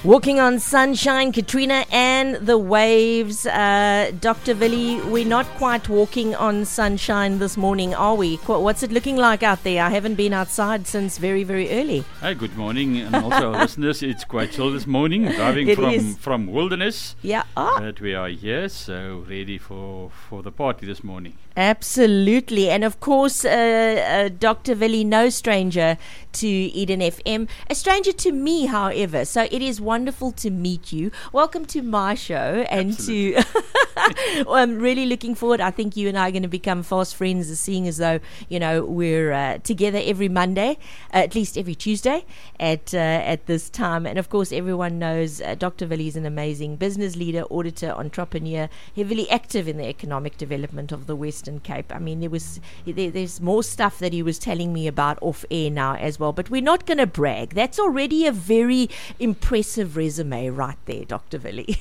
Walking on sunshine, Katrina and the waves. Dr. Willie, we're not quite walking on sunshine this morning, are we? What's it looking like out there? I haven't been outside since very, very early. Hi, good morning. And also, listeners, it's quite chill this morning, driving from Wilderness. Yeah. But we are here, so ready for the party this morning. Absolutely. And of course, Dr. Willie, no stranger to Eden FM. A stranger to me, however. So it is wonderful to meet you. Welcome to my show. And Absolutely. I'm really looking forward. I think you and I are going to become fast friends, seeing as though, we're together every Monday, at least every Tuesday at this time. And of course, everyone knows Dr. Willie is an amazing business leader, auditor, entrepreneur, heavily active in the economic development of the Western Cape. I mean, there's more stuff that he was telling me about off air now as well, but we're not going to brag. That's already a very impressive resume right there, Dr. Willie.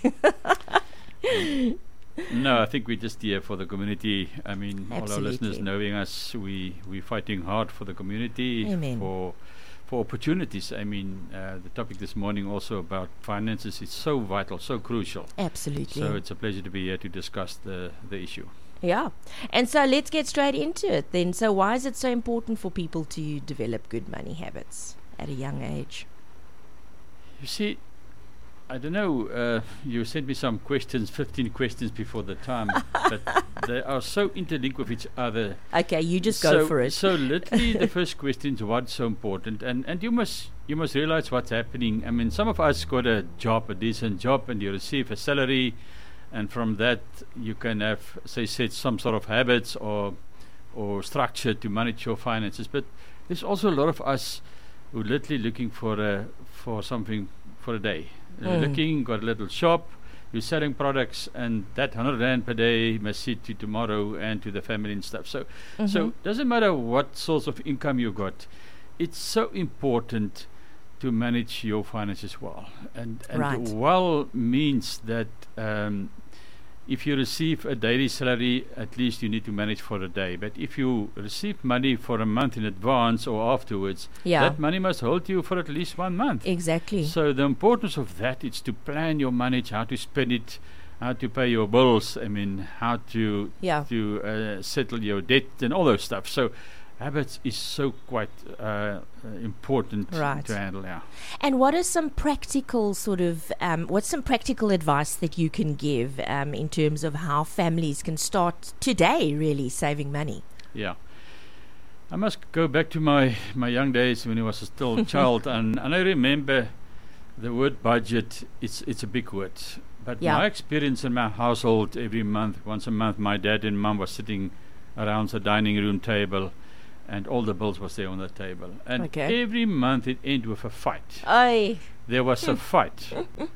No, I think we're just here for the community. I mean, Absolutely. All our listeners knowing us, we're fighting hard for the community. Amen. for opportunities. I mean, the topic this morning also about finances is so vital, so crucial. Absolutely. So it's a pleasure to be here to discuss the issue. Yeah. And so let's get straight into it then. So why is it so important for people to develop good money habits at a young age? You see, I don't know, you sent me some questions, 15 questions before the time, but they are so interlinked with each other. Okay, you just go for it. So literally the first question is what's so important, and you must realize what's happening. I mean, some of us got a decent job, and you receive a salary, and from that you can have, say, set some sort of habits or structure to manage your finances. But there's also a lot of us who are literally looking for something for a day. Looking, got a little shop, you're selling products, and that 100 Rand per day must see to tomorrow and to the family and stuff. So doesn't matter what source of income you got, it's so important to manage your finances well. And Right. well means that if you receive a daily salary, at least you need to manage for a day. But if you receive money for a month in advance or afterwards, Yeah. that money must hold you for at least 1 month. Exactly. So the importance of that is to plan your money, how to spend it, how to pay your bills. I mean, how to settle your debt and all those stuff. So habits is so quite important Right. to handle now. And what are some practical what's some practical advice that you can give in terms of how families can start today really saving money? Yeah. I must go back to my young days when I was still a child, and I remember the word budget, it's a big word. But Yeah. my experience in my household, every month, once a month, my dad and mum was sitting around the dining room table, and all the bills was there on the table. And Okay. every month it ended with a fight. Aye. There was a fight.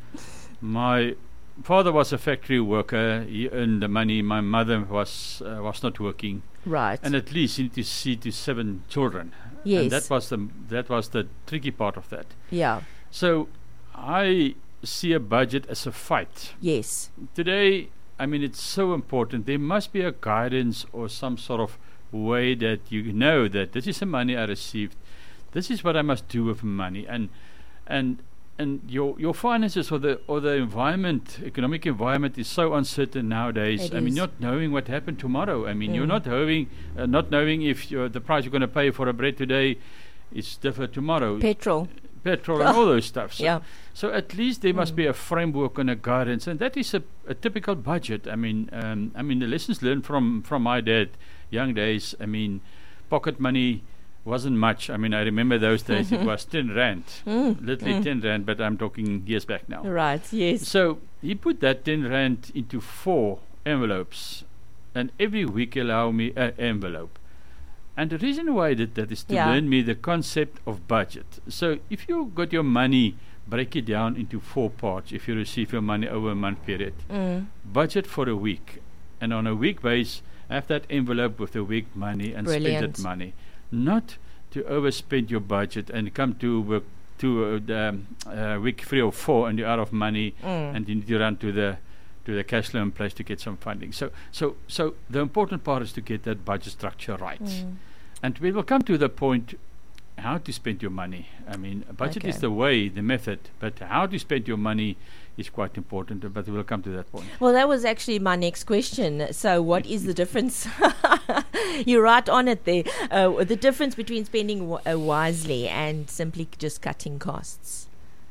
My father was a factory worker. He earned the money. My mother was not working. Right. And at least you need to see to 7 children. Yes. And that was the tricky part of that. Yeah. So I see a budget as a fight. Yes. Today, I mean, it's so important. There must be a guidance or some sort of way that you know that this is the money I received. This is what I must do with money. And your finances or the environment, economic environment is so uncertain nowadays. It I mean, is. not knowing what happened tomorrow. I mean, you're not knowing if the price you're going to pay for a bread today is different tomorrow. Petrol. Petrol and all those stuff. So, Yeah. so at least there must be a framework and a guidance, and that is a typical budget. I mean, the lessons learned from my dad, young days. I mean, pocket money wasn't much. I mean, I remember those days it was 10 Rand, literally 10 Rand, but I'm talking years back now. Right. Yes. So he put that 10 Rand into 4 envelopes, and every week allow me an envelope. And the reason why I did that is to Yeah. learn me the concept of budget. So if you got your money, break it down into 4 parts if you receive your money over a month period. Budget for a week. And on a week base, have that envelope with the week money and Brilliant. spend that money. Not to overspend your budget and come to work to week 3 or 4 and you're out of money and you need to run to the cash loan place to get some funding. So the important part is to get that budget structure right. And we will come to the point how to spend your money. I mean, a budget is Okay. the way, the method, but how to spend your money is quite important. But we'll come to that point. Well, that was actually my next question. So, what is the difference? You're right on it there. The difference between spending wisely and simply just cutting costs.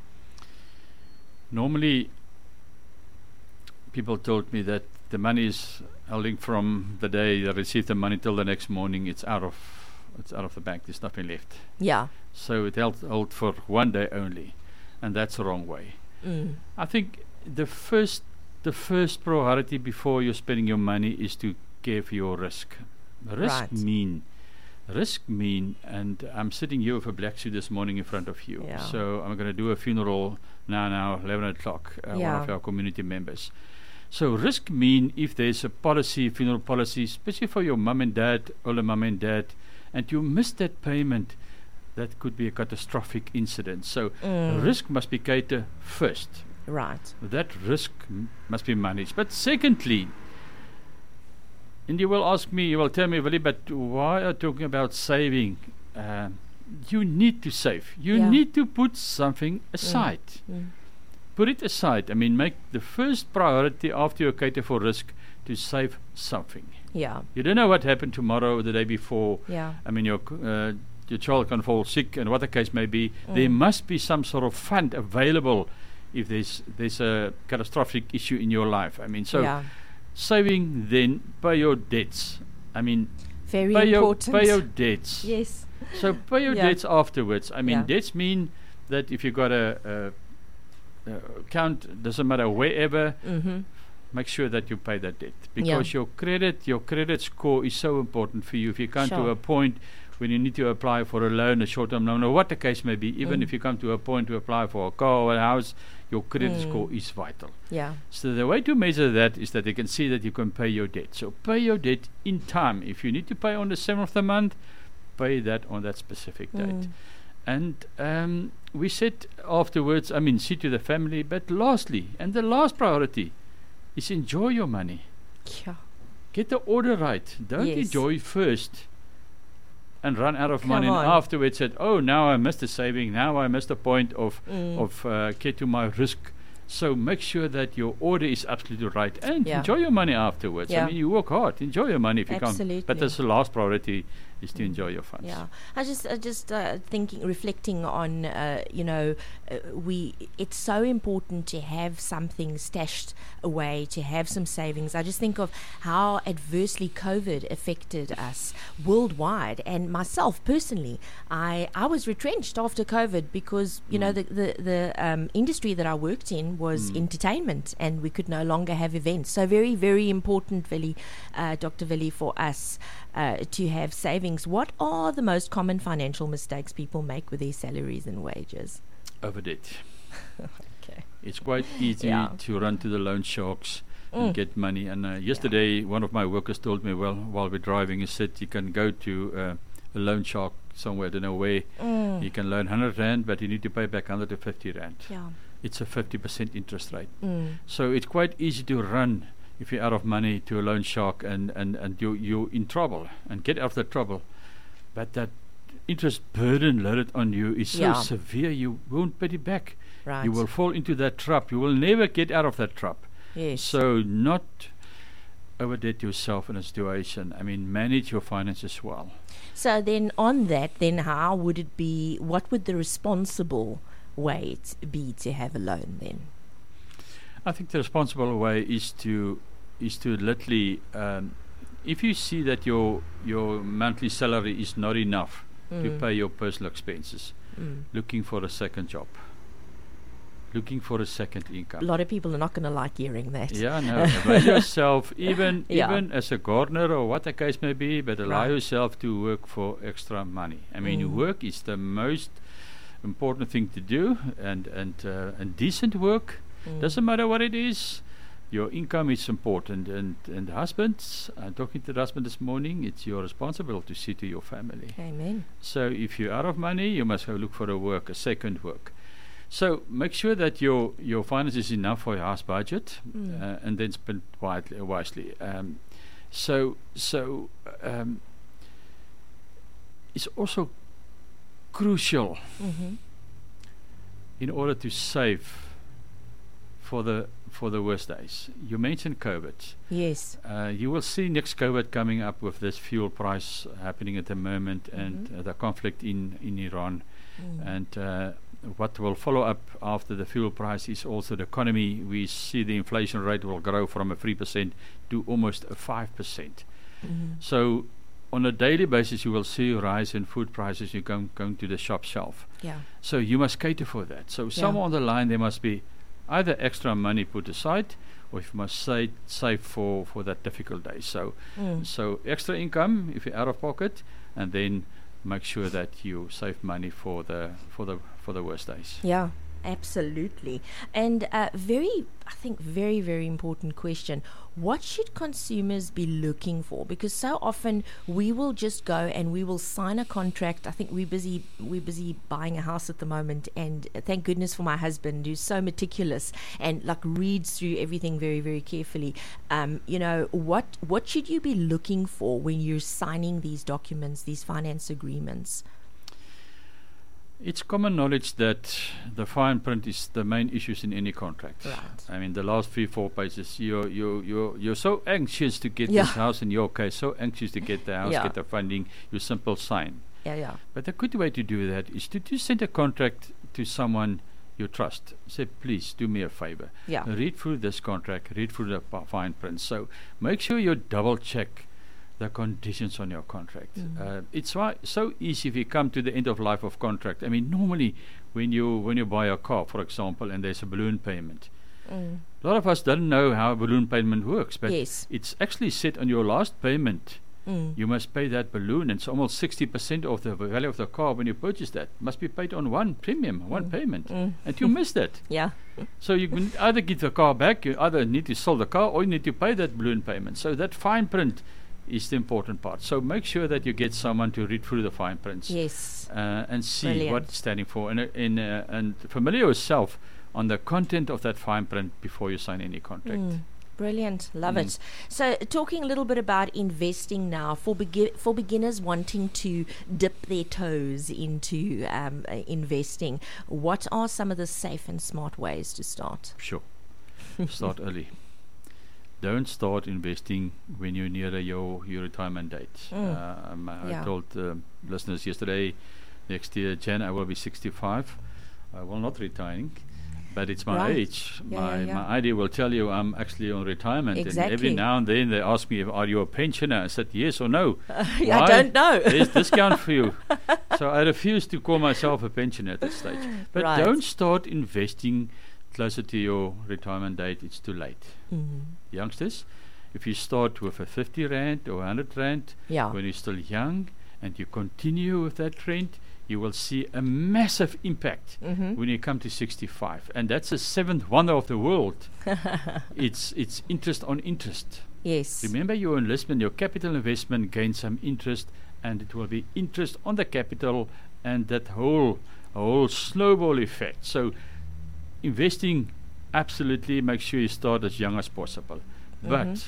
Normally, people told me that the money is holding from the day they receive the money till the next morning. It's out of the bank. There's nothing left. Yeah. So it held for one day only, and that's the wrong way. Mm. I think the first priority before you're spending your money is to care for your risk. Right. Risk mean, and I'm sitting here with a black suit this morning in front of you. Yeah. So I'm going to do a funeral now 11 o'clock, one Yeah. of our community members. So risk mean if there's a policy, funeral policy, especially for your mum and dad, older mum and dad, and you miss that payment, that could be a catastrophic incident. So risk must be catered first. Right. That risk must be managed. But secondly, and you will ask me, you will tell me, Willie, but why are you talking about saving? You need to save. You Yeah. need to put something aside. Mm. Put it aside. I mean, make the first priority after you cater for risk to save something. Yeah. You don't know what happened tomorrow or the day before. Yeah. I mean, your child can fall sick, and what the case may be. There must be some sort of fund available if there's a catastrophic issue in your life. I mean, so Yeah. saving, then pay your debts. I mean, Very pay important. your debts. Yes. So pay your Yeah. debts afterwards. I mean, Yeah. debts mean that if you got a account, doesn't matter wherever, Mm-hmm. make sure that you pay that debt, because your credit score is so important for you. If you come to Sure. a point when you need to apply for a loan, a short-term loan, or what the case may be, even Mm. if you come to a point to apply for a car or a house, your credit score is vital. Yeah. So the way to measure that is that they can see that you can pay your debt. So pay your debt in time. If you need to pay on the 7th of the month, pay that on that specific date. And we said afterwards, I mean, see to the family, but lastly, and the last priority is enjoy your money. Yeah. Get the order right. Don't Yes. enjoy first and run out of Come money, on. and afterwards said, oh, now I missed the saving, now I missed the point of Mm. get to my risk. So make sure that your order is absolutely right, and Yeah. enjoy your money afterwards. Yeah. I mean, you work hard, enjoy your money if you Absolutely. can. But that's the last priority, is to enjoy your funds. Yeah, I just reflecting on, it's so important to have something stashed away, to have some savings. I just think of how adversely COVID affected us worldwide, and myself personally. I was retrenched after COVID because the industry that I worked in was entertainment, and we could no longer have events. So very, very important, Dr. Willie, for us to have savings. What are the most common financial mistakes people make with their salaries and wages? Overdebt. Okay. It's quite easy Yeah. to run to the loan sharks and get money. And yesterday, one of my workers told me, well, while we're driving, he said you can go to a loan shark somewhere, I don't know where. You can loan 100 Rand, but you need to pay back 150 Rand. Yeah. It's a 50% interest rate. So it's quite easy to run if you're out of money to a loan shark, and you're in trouble, and get out of the trouble. But that interest burden loaded on you is so severe, you won't pay it back. Right. You will fall into that trap. You will never get out of that trap. Yes. So not overdebt yourself in a situation. I mean, manage your finances well. So then on that, then how would it be, what would the responsible way be to have a loan then? I think the responsible way is to literally, if you see that your monthly salary is not enough to pay your personal expenses, looking for a second job, looking for a second income. A lot of people are not going to like hearing that. Yeah, no, avail yourself, even Yeah. even as a gardener or what the case may be, but allow Right. yourself to work for extra money. I mean, work is the most important thing to do, and decent work. Doesn't matter what it is. Your income is important, and husbands, I'm talking to the husband this morning, it's your responsibility to see to your family. Amen. So if you're out of money, you must go look for a second work. So make sure that your finance is enough for your house budget, and then spend wisely. It's also crucial Mm-hmm. in order to save for the worst days. You mentioned COVID. Yes. You will see next COVID coming up with this fuel price happening at the moment, and the conflict in Iran. And what will follow up after the fuel price is also the economy. We see the inflation rate will grow from a 3% to almost a 5%. So on a daily basis, you will see a rise in food prices. You're going to the shop shelf. Yeah. So you must cater for that. So somewhere on the line, there must be either extra money put aside, or you must save for that difficult day. So so extra income if you're out of pocket, and then make sure that you save money for the worst days. Yeah, absolutely. And I think very, very important question. What should consumers be looking for? Because so often we will just go and we will sign a contract. I think we're busy buying a house at the moment, and thank goodness for my husband, who's so meticulous and like reads through everything very, very carefully. What should you be looking for when you're signing these documents, these finance agreements? It's common knowledge that the fine print is the main issues in any contract. Right. I mean, the last 3-4 pages, you're so anxious to get Yeah. this house, in your case, so anxious to get the house, Yeah. get the funding, you simple sign. Yeah. But a good way to do that is to send a contract to someone you trust. Say, please do me a favor. Yeah. Read through this contract, read through the fine print. So make sure you double check the conditions on your contract. It's so easy if you come to the end of life of contract. I mean, normally when you buy a car, for example, and there's a balloon payment, a lot of us don't know how a balloon payment works, but Yes. it's actually set on your last payment. You must pay that balloon, and it's almost 60% of the value of the car when you purchase that must be paid on one premium, one payment, and you miss that. Yeah. So you can either get the car back, you either need to sell the car, or you need to pay that balloon payment. So that fine print is the important part. So make sure that you get someone to read through the fine prints. Yes. And see Brilliant. what it's standing for, and familiar yourself on the content of that fine print before you sign any contract. Brilliant. Love it. So talking a little bit about investing now for beginners wanting to dip their toes into investing, what are some of the safe and smart ways to start? Sure. Start early. Don't start investing when you're near your retirement date. I told listeners yesterday, next year, Jan, I will be 65. I will not retiring, but it's my age. My ID will tell you I'm actually on retirement. Exactly. And every now and then they ask me, are you a pensioner? I said, yes or no. I don't know. There's discount for you. So I refuse to call myself a pensioner at this stage. But don't start investing closer to your retirement date. It's too late. Youngsters, if you start with a 50 Rand or 100 Rand when you're still young, and you continue with that trend, you will see a massive impact when you come to 65. And that's the seventh wonder of the world. It's interest on interest. Yes. Remember, your investment, your capital investment gains some interest, and it will be interest on the capital, and that whole snowball effect. So investing, absolutely make sure you start as young as possible. But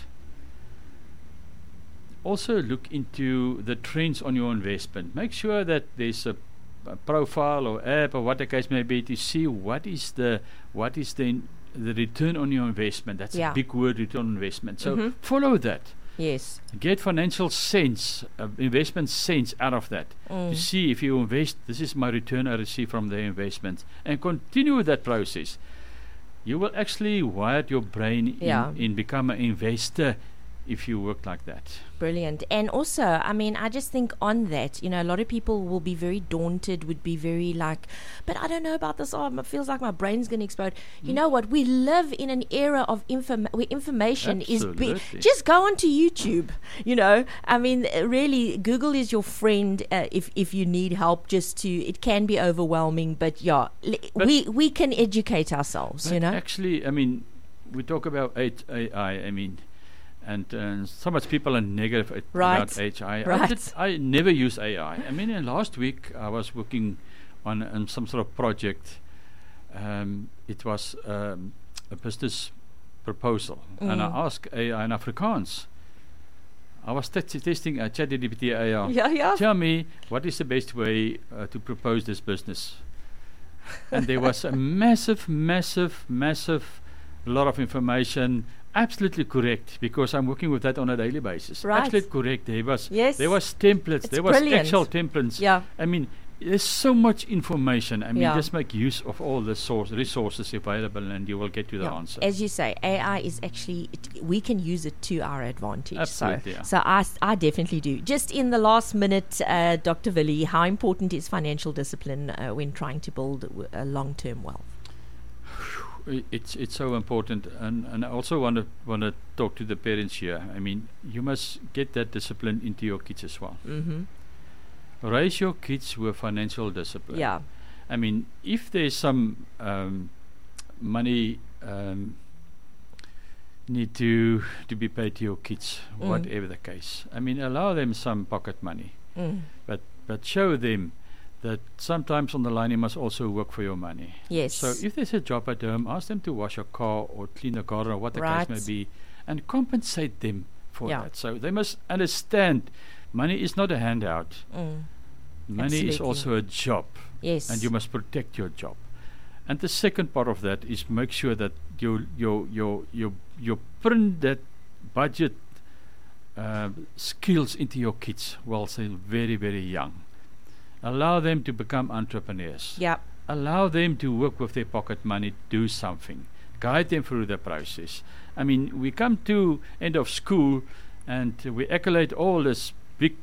also look into the trends on your investment. Make sure that there's a profile or app or what the case may be to see what is the return on your investment. That's a big word, return on investment. So follow that. Yes. Get financial sense, investment sense out of that. To see if you invest, this is my return I receive from the investment, and continue with that process. You will actually wire your brain in become an investor if you work like that. Brilliant. And also, I mean, I just think on that, a lot of people will be very daunted, would be very like, but I don't know about this. Oh, it feels like my brain's going to explode. You know what? We live in an era of where information is just go onto YouTube. I mean, really, Google is your friend if you need help. It can be overwhelming, but we can educate ourselves. Actually, I mean, we talk about AI. I mean. And so much people are negative about AI. I never use AI. I mean, last week I was working on some sort of project. It was a business proposal, and I asked AI in Afrikaans. I was testing ChatGPT AI. Yeah. Tell me, what is the best way to propose this business? And there was a massive lot of information. Absolutely correct, because I'm working with that on a daily basis. Right. Absolutely correct. There was templates. It's there was brilliant. Excel templates. Yeah. I mean, there's so much information. I mean, Yeah. just make use of all the resources available, and you will get to the answer. As you say, AI is actually, we can use it to our advantage. Absolutely, yeah. So I definitely do. Just in the last minute, Dr. Willie, how important is financial discipline when trying to build a long-term wealth? It's so important, and I also want to talk to the parents here. I mean, you must get that discipline into your kids as well. Mm-hmm. Raise your kids with financial discipline. Yeah. I mean, if there's some money need to be paid to your kids, whatever the case. I mean, allow them some pocket money, but show them that sometimes on the line you must also work for your money. Yes. So if there's a job at home, ask them to wash a car or clean a garden or what the case may be, and compensate them for that. So they must understand money is not a handout. Money is also a job. Yes. And you must protect your job. And the second part of that is make sure that you print that budget skills into your kids while they're very, very young. Allow them to become entrepreneurs. Yeah. Allow them to work with their pocket money, do something. Guide them through the process. I mean, we come to end of school and we accolade all this big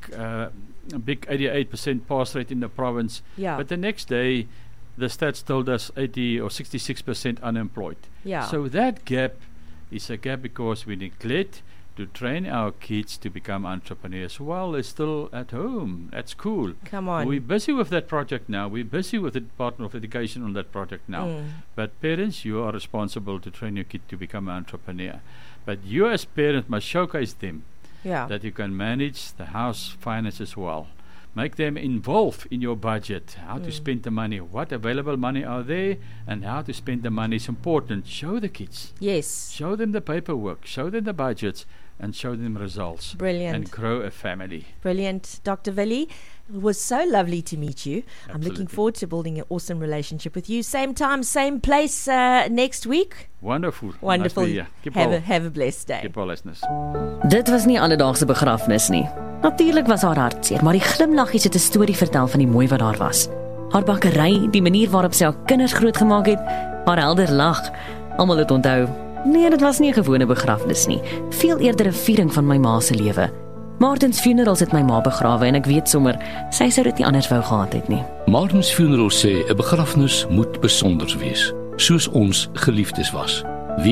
88% pass rate in the province. Yeah. But the next day, the stats told us 80 or 66% unemployed. Yeah. So that gap is a gap because we neglect to train our kids to become entrepreneurs while they're still at home, at school. Come on. We're busy with that project now. We're busy with the Department of Education on that project now. But parents, you are responsible to train your kid to become an entrepreneur. But you as parents must showcase them that you can manage the house finances well. Make them involved in your budget, how to spend the money, what available money are there, and how to spend the money is important. Show the kids. Yes. Show them the paperwork, show them the budgets, and show them results. Brilliant. And grow a family. Brilliant. Dr. Willie, it was so lovely to meet you. Absolutely. I'm looking forward to building an awesome relationship with you. Same time, same place next week. Wonderful. Wonderful. Nice to be here. Have a blessed day. Keep all listeners. Dit was nie alledaagse begrafnis nie. Natuurlik was haar hartseer, maar die glimlaggies het 'n storie vertel van die mooi wat daar was. Haar bakkery, die manier waarop sy haar kinders grootgemaak het, haar helder lag. Almal het onthou. Nee, dit was nie 'n gewone begrafnis nie. Veel eerder 'n viering van my ma se lewe. Martins Funerals het my ma begrawe en ek weet sommer sy sou dit nie anders wou gehad het nie. Martins Funerals sê 'n begrafnis moet besonder wees, soos ons geliefdes was.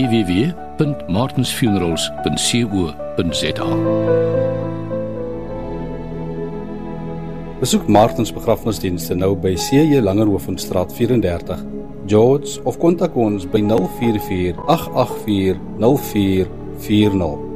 www.martinsfunerals.co.za. Besoek Martins begrafnisdienste nou by C.J. Langerhovenstraat 34, George, of kontak ons by 044 884 0440.